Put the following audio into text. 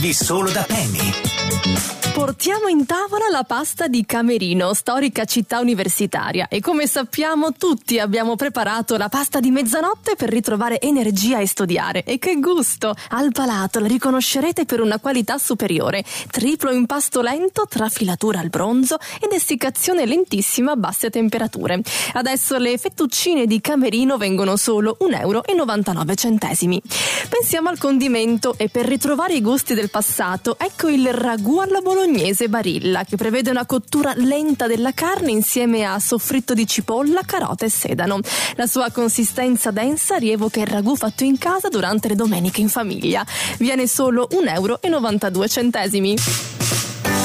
Di solo da Penny. Portiamo in tavola la pasta di Camerino, storica città universitaria, e come sappiamo tutti abbiamo preparato la pasta di mezzanotte per ritrovare energia e studiare. E che gusto! Al palato la riconoscerete per una qualità superiore, triplo impasto lento tra filatura al bronzo ed essiccazione lentissima a basse temperature. Adesso le fettuccine di Camerino vengono solo €1,99. Pensiamo al condimento e per ritrovare i gusti del passato, ecco il ragù alla bolognese Barilla, che prevede una cottura lenta della carne insieme a soffritto di cipolla, carote e sedano. La sua consistenza densa rievoca il ragù fatto in casa durante le domeniche in famiglia. Viene solo €1,92.